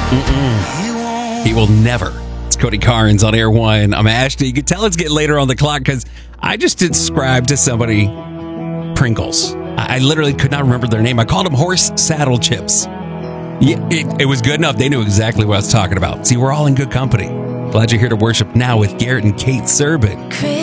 He will never. It's Cody Carnes on Air One. I'm Ashton. You can tell it's getting later on the clock because I just described to somebody Pringles. I literally could not remember their name. I called them horse saddle chips. Yeah, it was good enough. They knew exactly what I was talking about. See, we're all in good company. Glad you're here to worship now with Garrett and Kate Serban.